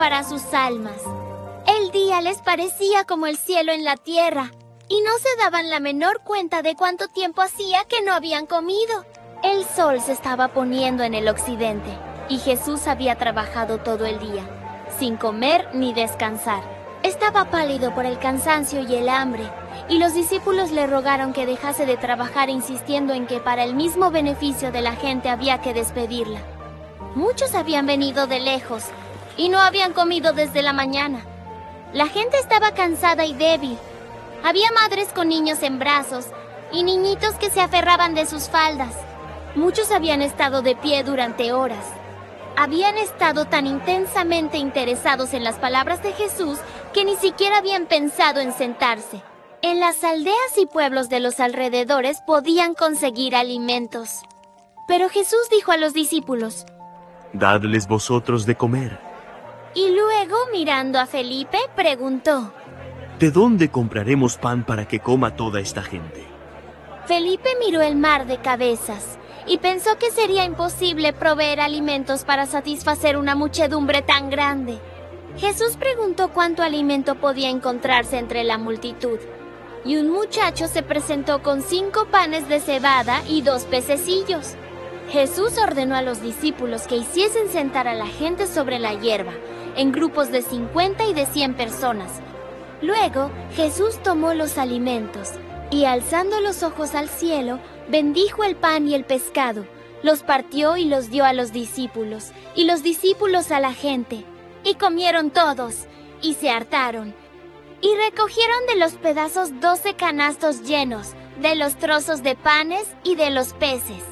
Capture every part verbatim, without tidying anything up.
para sus almas. El día les parecía como el cielo en la tierra, y no se daban la menor cuenta de cuánto tiempo hacía que no habían comido. El sol se estaba poniendo en el occidente, y Jesús había trabajado todo el día, sin comer ni descansar. Estaba pálido por el cansancio y el hambre, y los discípulos le rogaron que dejase de trabajar, insistiendo en que para el mismo beneficio de la gente había que despedirla. Muchos habían venido de lejos, y no habían comido desde la mañana. La gente estaba cansada y débil. Había madres con niños en brazos, y niñitos que se aferraban de sus faldas. Muchos habían estado de pie durante horas. Habían estado tan intensamente interesados en las palabras de Jesús que ni siquiera habían pensado en sentarse. En las aldeas y pueblos de los alrededores podían conseguir alimentos. Pero Jesús dijo a los discípulos: «Dadles vosotros de comer». Y luego, mirando a Felipe, preguntó: «¿De dónde compraremos pan para que coma toda esta gente?» Felipe miró el mar de cabezas y pensó que sería imposible proveer alimentos para satisfacer una muchedumbre tan grande. Jesús preguntó cuánto alimento podía encontrarse entre la multitud, y un muchacho se presentó con cinco panes de cebada y dos pececillos. Jesús ordenó a los discípulos que hiciesen sentar a la gente sobre la hierba, en grupos de cincuenta y de cien personas. Luego, Jesús tomó los alimentos y, alzando los ojos al cielo, bendijo el pan y el pescado, los partió y los dio a los discípulos, y los discípulos a la gente. Y comieron todos, y se hartaron, y recogieron de los pedazos doce canastos llenos, de los trozos de panes y de los peces.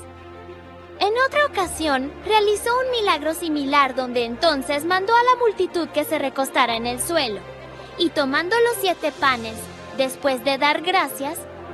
En otra ocasión, realizó un milagro similar, donde entonces mandó a la multitud que se recostara en el suelo, y tomando los siete panes, después de dar gracias,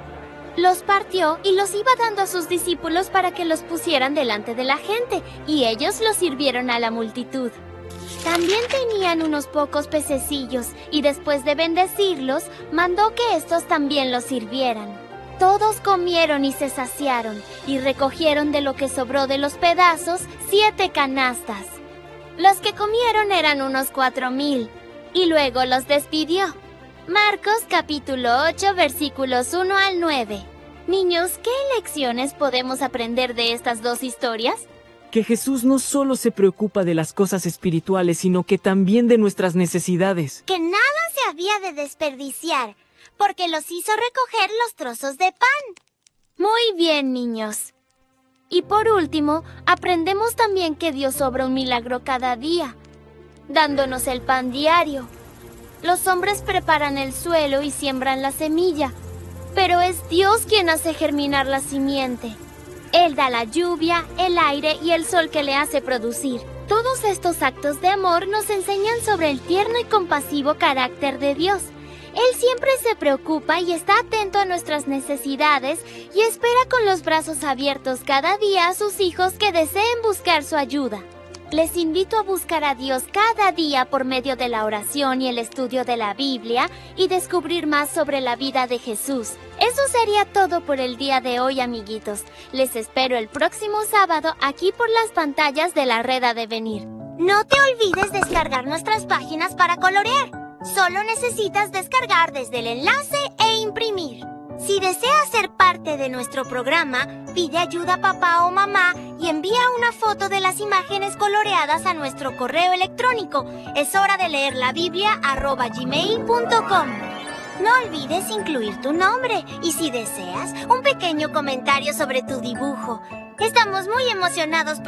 los partió y los iba dando a sus discípulos para que los pusieran delante de la gente, y ellos los sirvieron a la multitud. También tenían unos pocos pececillos, y después de bendecirlos, mandó que estos también los sirvieran. Todos comieron y se saciaron, y recogieron de lo que sobró de los pedazos siete canastas. Los que comieron eran unos cuatro mil, y luego los despidió. Marcos capítulo ocho, versículos uno al nueve. Niños, ¿qué lecciones podemos aprender de estas dos historias? Que Jesús no solo se preocupa de las cosas espirituales, sino que también de nuestras necesidades. Que nada se había de desperdiciar, porque los hizo recoger los trozos de pan. Muy bien, niños. Y por último, aprendemos también que Dios obra un milagro cada día, dándonos el pan diario. Los hombres preparan el suelo y siembran la semilla, pero es Dios quien hace germinar la simiente. Él da la lluvia, el aire y el sol que le hace producir. Todos estos actos de amor nos enseñan sobre el tierno y compasivo carácter de Dios. Él siempre se preocupa y está atento a nuestras necesidades y espera con los brazos abiertos cada día a sus hijos que deseen buscar su ayuda. Les invito a buscar a Dios cada día por medio de la oración y el estudio de la Biblia y descubrir más sobre la vida de Jesús. Eso sería todo por el día de hoy, amiguitos. Les espero el próximo sábado aquí por las pantallas de la Red Ha de Venir. No te olvides descargar nuestras páginas para colorear. Solo necesitas descargar desde el enlace e imprimir. Si deseas ser parte de nuestro programa, pide ayuda a papá o mamá y envía una foto de las imágenes coloreadas a nuestro correo electrónico. Es hora de leer la Biblia arroba gmail punto com. No olvides incluir tu nombre y, si deseas, un pequeño comentario sobre tu dibujo. Estamos muy emocionados por